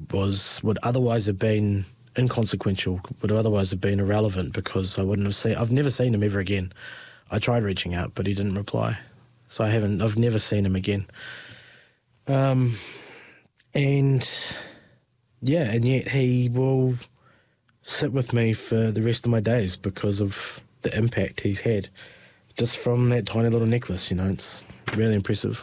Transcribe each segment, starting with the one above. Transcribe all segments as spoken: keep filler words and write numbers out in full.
was would otherwise have been inconsequential, would otherwise have been irrelevant because I wouldn't have seen. I've never seen him ever again. I tried reaching out, but he didn't reply, so I haven't. I've never seen him again. Um, and yeah, and yet he will sit with me for the rest of my days because of the impact he's had just from that tiny little necklace. You know, it's really impressive.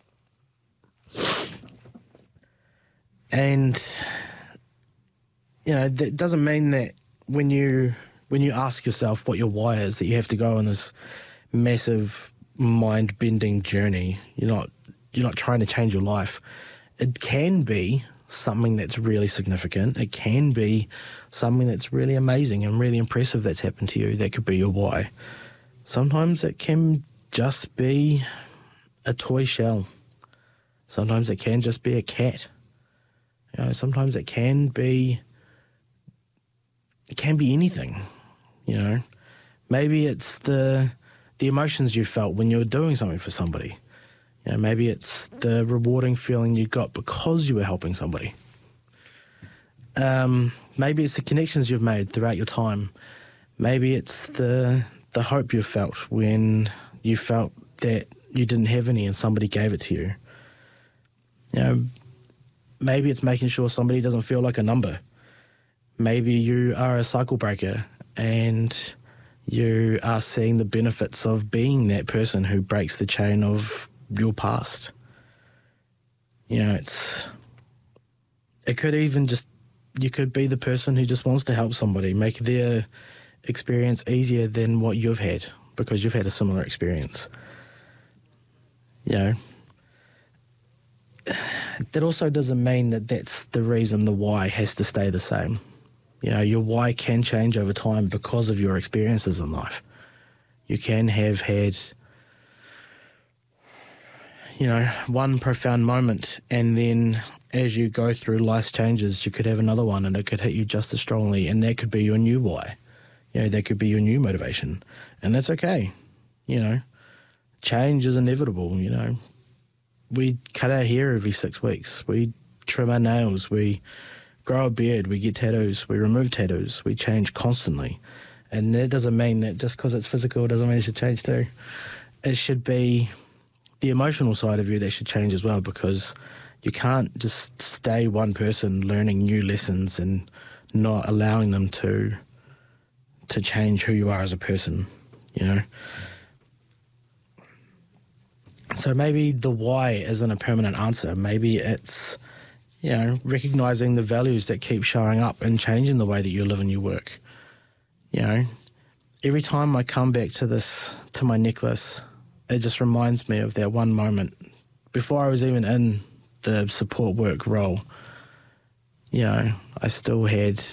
And you know, that doesn't mean that when you when you ask yourself what your why is, that you have to go on this massive mind-bending journey. You're not you're not trying to change your life. It can be something that's really significant. It can be something that's really amazing and really impressive that's happened to you. That could be your why. Sometimes it can just be a toy shell. Sometimes it can just be a cat. You know, sometimes it can be it can be anything, you know. Maybe it's the the emotions you felt when you were doing something for somebody. You know, maybe it's the rewarding feeling you got because you were helping somebody. Um, maybe it's the connections you've made throughout your time. Maybe it's the the hope you felt when you felt that you didn't have any and somebody gave it to you. You know, maybe it's making sure somebody doesn't feel like a number. Maybe you are a cycle breaker and you are seeing the benefits of being that person who breaks the chain of your past. You know, it's it could even just, you could be the person who just wants to help somebody, make their experience easier than what you've had because you've had a similar experience. You know, that also doesn't mean that that's the reason the why has to stay the same. You know, your why can change over time because of your experiences in life. You can have had, you know, one profound moment, and then as you go through life's changes, you could have another one and it could hit you just as strongly, and that could be your new why. You know, that could be your new motivation, and that's okay. You know, change is inevitable, you know. We cut our hair every six weeks. We trim our nails. We grow a beard. We get tattoos. We remove tattoos. We change constantly. And that doesn't mean that just because it's physical doesn't mean it should change too. It should be the emotional side of you that should change as well, because you can't just stay one person learning new lessons and not allowing them to to change who you are as a person, you know. So maybe the why isn't a permanent answer. Maybe it's, you know, recognising the values that keep showing up and changing the way that you live and you work. You know, every time I come back to this, to my necklace, it just reminds me of that one moment before I was even in the support work role. You know, I still had,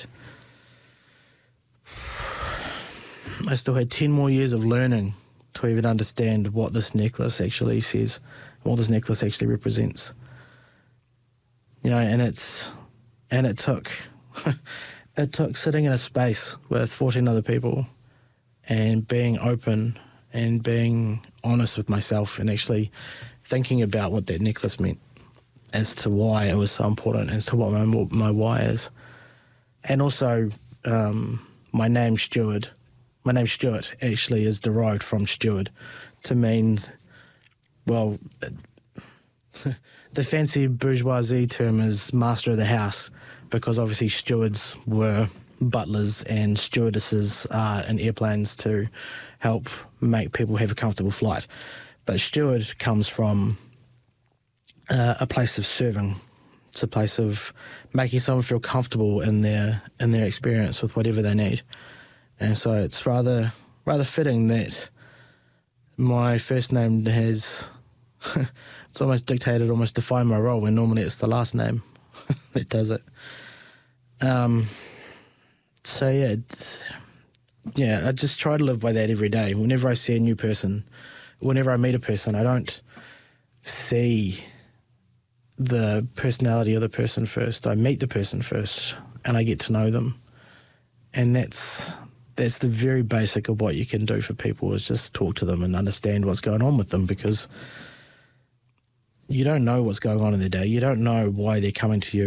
I still had ten more years of learning to even understand what this necklace actually says, what this necklace actually represents. You know, and it's, and it took, it took sitting in a space with fourteen other people and being open and being honest with myself and actually thinking about what that necklace meant as to why it was so important, as to what my, my why is. And also, um, my name Steward, my name Stuart actually is derived from steward to mean, well, the fancy bourgeoisie term is master of the house, because obviously stewards were butlers and stewardesses are in airplanes to help make people have a comfortable flight. But steward comes from uh, a place of serving. It's a place of making someone feel comfortable in their in their experience with whatever they need. And so it's rather rather fitting that my first name has it's almost dictated, almost defined my role, when normally it's the last name that does it. Um. So yeah, it's, yeah, I just try to live by that every day. Whenever I see a new person, whenever I meet a person, I don't see the personality of the person first. I meet the person first and I get to know them. And that's that's the very basic of what you can do for people, is just talk to them and understand what's going on with them, because you don't know what's going on in their day. You don't know why they're coming to you.